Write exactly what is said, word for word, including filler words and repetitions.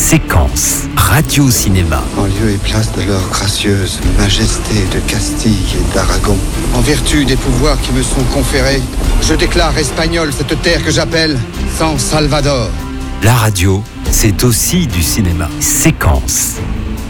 Séquence Radio-Cinéma. En lieu et place de leur gracieuse majesté de Castille et d'Aragon, en vertu des pouvoirs qui me sont conférés, je déclare espagnole cette terre que j'appelle San Salvador. La radio, c'est aussi du cinéma. Séquence.